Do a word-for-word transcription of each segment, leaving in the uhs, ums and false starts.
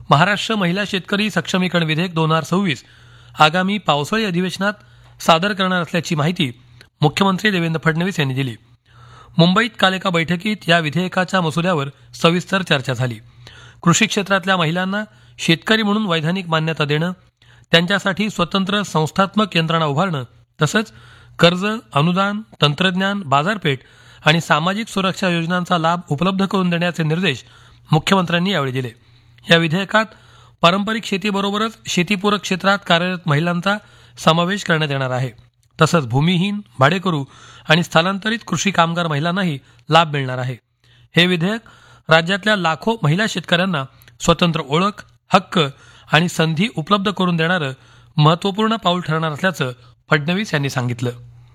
महाराष्ट्र महिला शेतकरी सक्षमीकरण विधेयक दोन हजार सव्वीस आगामी पावसाळी अधिवेशनात सादर करणार असल्याची माहिती मुख्यमंत्री देवेंद्र फडणवीस यांनी दिली. मुंबईत काल एका बैठकीत या विधेयकाच्या मसुद्यावर सविस्तर चर्चा झाली. कृषी क्षेत्रातल्या महिलांना शेतकरी म्हणून वैधानिक मान्यता देणं, त्यांच्यासाठी स्वतंत्र संस्थात्मक यंत्रणा उभारणं, तसंच कर्ज, अनुदान, तंत्रज्ञान, बाजारपेठ आणि सामाजिक सुरक्षा योजनांचा लाभ उपलब्ध करून देण्याचे निर्देश मुख्यमंत्र्यांनी यावेळी दिले. या विधेयकात पारंपरिक शेतीबरोबरच शेतीपूरक क्षेत्रात कार्यरत महिलांचा समावेश करण्यात येणार आहे. तसंच भूमिहीन, भाडेकरू आणि स्थलांतरित कृषी कामगार महिलांनाही लाभ मिळणार आहे. हे विधेयक राज्यातल्या लाखो महिला शेतकऱ्यांना स्वतंत्र ओळख, हक्क आणि संधी उपलब्ध करून देणारं महत्त्वपूर्ण पाऊल ठरणार असल्याचं फडणवीस यांनी सांगितलं.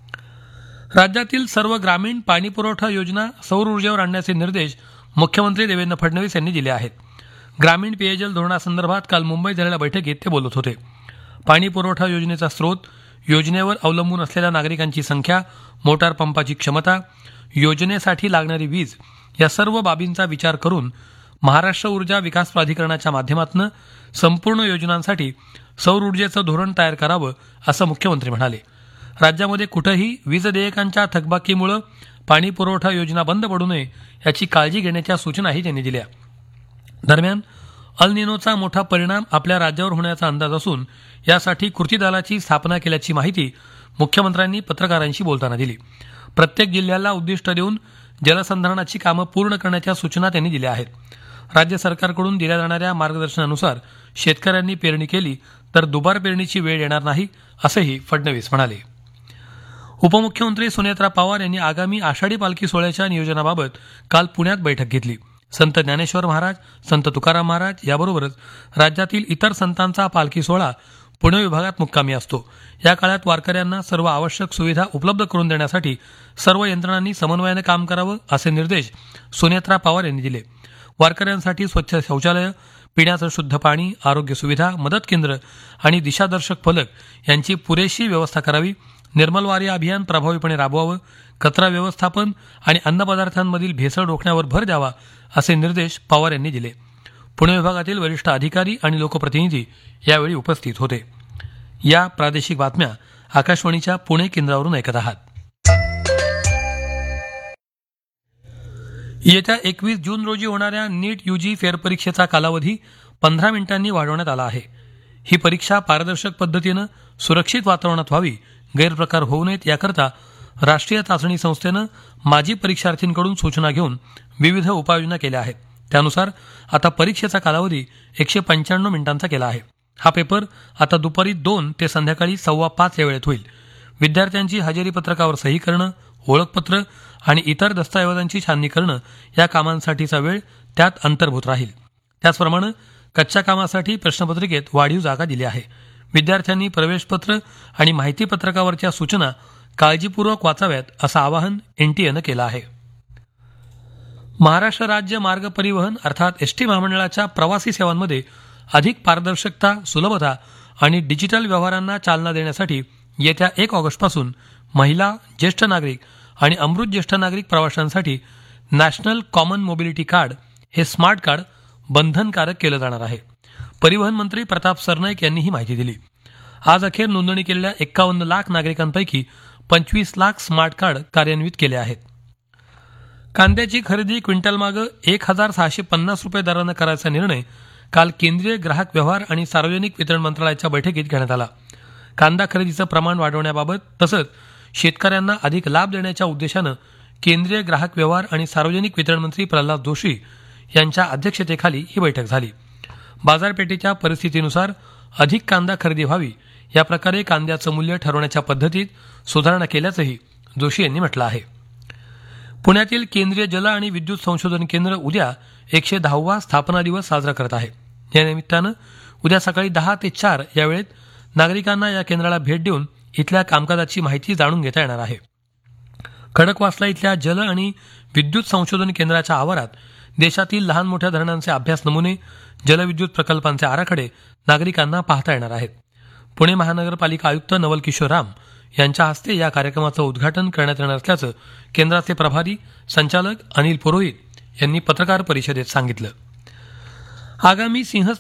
राज्यातील सर्व ग्रामीण पाणीपुरवठा योजना सौर ऊर्जेवर आणण्याचे निर्देश मुख्यमंत्री देवेंद्र फडणवीस यांनी दिले आहेत. ग्रामीण पेयजल धोरणासंदर्भात काल मुंबईत झालेल्या बैठकीत ते बोलत होते. पाणी पुरवठा योजनेचा स्रोत, योजनेवर अवलंबून असलेल्या नागरिकांची संख्या, मोटार पंपाची क्षमता, योजनेसाठी लागणारी वीज या सर्व बाबींचा विचार करून महाराष्ट्र ऊर्जा विकास प्राधिकरणाच्या माध्यमातून संपूर्ण योजनांसाठी सौर ऊर्जेचं धोरण तयार करावं असं मुख्यमंत्री म्हणाले. राज्यामध्ये कुठंही वीज देयकांच्या थकबाकीमुळे पाणी पुरवठा योजना बंद पडू नये याची काळजी घेण्याच्या सूचनाही त्यांनी दिल्या. दरम्यान अल निनोचा मोठा परिणाम आपल्या राज्यावर होण्याचा अंदाज असून यासाठी कृती दलाची स्थापना केल्याची माहिती मुख्यमंत्र्यांनी पत्रकारांशी बोलताना दिली. प्रत्येक जिल्ह्याला उद्दिष्ट देऊन जलसंधारणाची कामं पूर्ण करण्याच्या सूचना त्यांनी दिल्या आहेत. राज्य सरकारकडून दिल्या जाणाऱ्या मार्गदर्शनानुसार शेतकऱ्यांनी पेरणी केली तर दुबार पेरणीची वेळ येणार नाही असंही फडणवीस म्हणाले. उपमुख्यमंत्री सुनेत्रा पवार यांनी आगामी आषाढी पालखी सोहळ्याच्या नियोजनाबाबत काल पुण्यात बैठक घेतली. संत ज्ञानेश्वर महाराज, संत तुकाराम महाराज याबरोबरच राज्यातील इतर संतांचा पालखी सोहळा पुणे विभागात मुक्कामी असतो. या काळात वारकऱ्यांना सर्व आवश्यक सुविधा उपलब्ध करून देण्यासाठी सर्व यंत्रणांनी समन्वयानं काम करावं असे निर्देश सुनेत्रा पवार यांनी दिले. वारकऱ्यांसाठी स्वच्छ शौचालय, पिण्याचं शुद्ध पाणी, आरोग्य सुविधा, मदत केंद्र आणि दिशादर्शक फलक यांची पुरेशी व्यवस्था करावी. निर्मल वारी अभियान प्रभावीपणे राबवावं. कचरा व्यवस्थापन आणि अन्नपदार्थांमधील भेसळ रोखण्यावर भर द्यावा असे निर्देश पवार यांनी दिले. पुणे विभागातील वरिष्ठ अधिकारी आणि लोकप्रतिनिधी यावेळी उपस्थित होते. या प्रादेशिक बातम्या आकाशवाणीच्या पुणे केंद्रावरून ऐकत आहात. येत्या एकवीस जून रोजी होणाऱ्या नीट यूजी फेरपरीक्षेचा कालावधी पंधरा मिनिटांनी वाढवण्यात आला आहे. ही परीक्षा पारदर्शक पद्धतीनं सुरक्षित वातावरणात व्हावी, गैरप्रकार होऊ नयेत याकरता राष्ट्रीय चाचणी संस्थेनं माजी परीक्षार्थींकडून सूचना घेऊन विविध उपाययोजना केल्या आहेत. त्यानुसार आता परीक्षेचा कालावधी एकशे पंच्याण्णव मिनिटांचा केला आहे. हा पेपर आता दुपारी दोन ते संध्याकाळी सव्वा पाच या वेळेत होईल. विद्यार्थ्यांची हजेरी पत्रकावर सही करणं, ओळखपत्र आणि इतर दस्तऐवजांची छाननी करणं या कामांसाठीचा वेळ त्यात अंतर्भूत राहील. त्याचप्रमाणे कच्च्या कामासाठी प्रश्नपत्रिकेत वाढीव जागा दिली आहे. विद्यार्थ्यांनी प्रवेशपत्र आणि माहिती पत्रकावरच्या सूचना काळजीपूर्वक वाचाव्यात असं आवाहन एनटीएनं केलं आहे. महाराष्ट्र राज्य मार्ग परिवहन अर्थात एसटी महामंडळाच्या प्रवासी सेवांमध्ये अधिक पारदर्शकता, सुलभता आणि डिजिटल व्यवहारांना चालना देण्यासाठी येत्या एक ऑगस्टपासून महिला, ज्येष्ठ नागरिक आणि अमृत ज्येष्ठ नागरिक प्रवाशांसाठी नॅशनल कॉमन मोबिलिटी कार्ड हे स्मार्ट कार्ड बंधनकारक केलं जाणार आहे. परिवहन मंत्री प्रताप सरनाईक यांनी ही माहिती दिली. आज अखेर नोंदणी केलेल्या एक्कावन्न लाख नागरिकांपैकी पंचवीस लाख स्मार्ट कार्ड कार्यान्वित केले आहेत. कांद्याची खरेदी क्विंटलमागं एक हजार सहाशे पन्नास रुपये दरानं करायचा निर्णय काल केंद्रीय ग्राहक व्यवहार आणि सार्वजनिक वितरण मंत्रालयाच्या बैठकीत घेण्यात आला. कांदा खरेदीचं प्रमाण वाढवण्याबाबत तसंच शेतकऱ्यांना अधिक लाभ देण्याच्या उद्देशानं केंद्रीय ग्राहक व्यवहार आणि सार्वजनिक वितरण मंत्री प्रल्हाद जोशी यांच्या अध्यक्षतेखाली ही बैठक झाली. बाजारपेठेच्या परिस्थितीनुसार अधिक कांदा खरेदी व्हावी या प्रकारे कांद्याचं मूल्य ठरवण्याच्या पद्धतीत सुधारणा केल्याचंही जोशी यांनी म्हटलं आहे. पुण्यातील केंद्रीय जल आणि विद्युत संशोधन केंद्र उद्या एकशे दहावा स्थापना दिवस साजरा करत आहे. या निमित्तानं उद्या सकाळी दहा ते चार या वेळेत नागरिकांना या केंद्राला भेट देऊन इथल्या कामकाजाची माहिती जाणून घेता येणार आहे. खडकवासला इथल्या जल आणि विद्युत संशोधन केंद्राच्या आवारात देशातील लहान मोठ्या धरणांचे अभ्यास नमुने, जलविद्युत प्रकल्पांचे आराखडे नागरिकांना पाहता येणार आहेत. पुणे महानगरपालिका आयुक्त नवल किशोर राम यांच्या हस्ते या कार्यक्रमाचं उद्घाटन करण्यात येणार असल्याचं केंद्राचे प्रभारी संचालक अनिल पुरोहित यांनी पत्रकार परिषदेत सांगितलं. आगामी सिंह